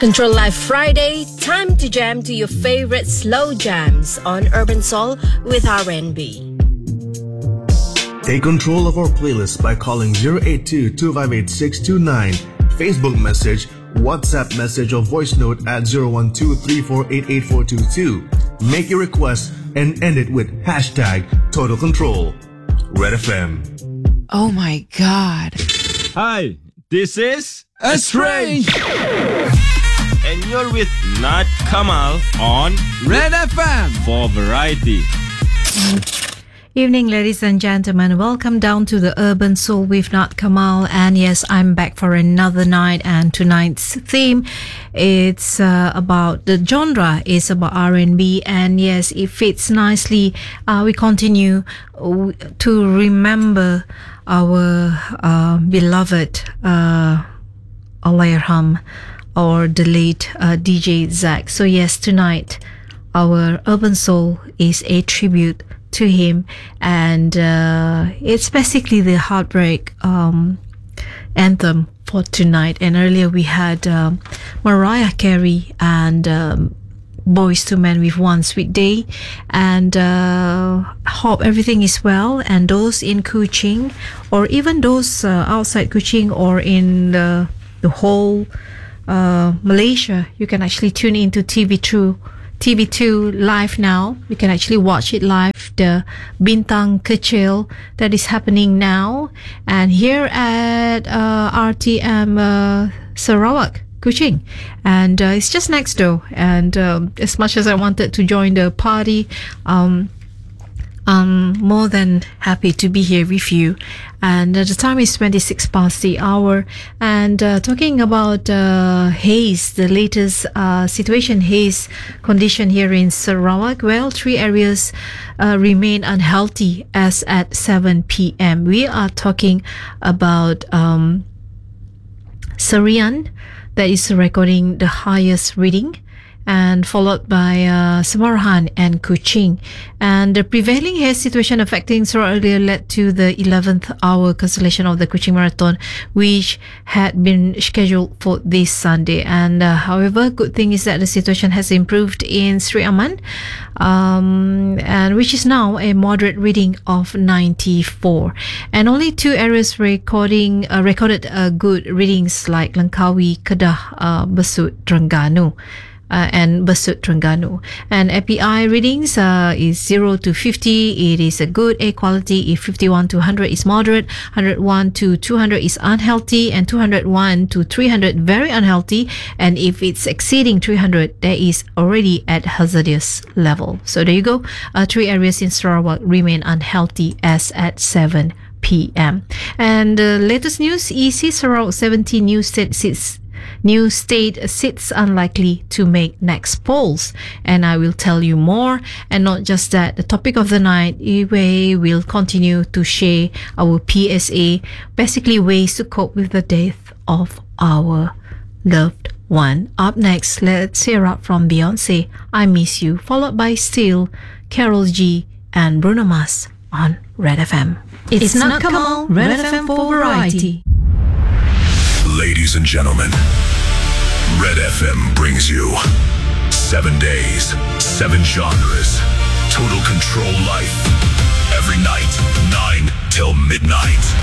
Control Life Friday, time to jam to your favorite slow jams on Urban Soul with R&B. Take control of our playlist by calling 082-258-629, Facebook message, WhatsApp message or voice note at 012-348-8422. Make your request and end it with hashtag Total Control. Red FM. Oh my God. Hi, this is Estrange. And you're with Nat Kamal on Red FM for variety. Evening, ladies and gentlemen. Welcome down to the Urban Soul with Nat Kamal. And yes, I'm back for another night. And tonight's theme, it's about the genre is about R&B. And yes, it fits nicely. We continue to remember our beloved Allahyarham, or the late DJ Zach. So yes, tonight our Urban Soul is a tribute to him, and it's basically the heartbreak anthem for tonight. And earlier we had Mariah Carey and Boyz II Men with One Sweet Day, and hope everything is well. And those in Kuching, or even those outside Kuching, or in the whole Malaysia, you can actually tune into TV2 live now. You can actually watch it live, the Bintang Kecil that is happening now. And here at RTM Sarawak, Kuching, and it's just next door. And as much as I wanted to join the party, I'm more than happy to be here with you. And the time is 26 past the hour. And talking about haze, the latest situation, haze condition here in Sarawak. Well, 3 areas remain unhealthy as at 7 p.m. We are talking about Serian, that is recording the highest reading, and followed by Samarahan and Kuching. And the prevailing haze situation affecting Sarawak earlier led to the 11th hour cancellation of the Kuching Marathon, which had been scheduled for this Sunday. And however, good thing is that the situation has improved in Sri Aman, and which is now a moderate reading of 94. And only 2 areas recorded good readings, like Langkawi, Kedah, Besut, Terengganu. And Besut, Terengganu. And API readings is 0 to 50. It is a good A quality. If 51 to 100 is moderate, 101 to 200 is unhealthy, and 201 to 300 very unhealthy. And if it's exceeding 300, that is already at hazardous level. So there you go. 3 areas in Sarawak remain unhealthy as at 7 p.m. And latest news, EC Sarawak 17 new state sits unlikely to make next polls, and I will tell you more. And not just that, the topic of the night, we will continue to share our PSA, basically ways to cope with the death of our loved one. Up next, let's hear out from Beyonce, I Miss You, followed by Still, Karol G and Bruno Mars on Red FM. It's Nat Kamal, Red FM for variety. Ladies and gentlemen, Red FM brings you 7 days, 7 genres, Total Control Life. Every night, 9 till midnight.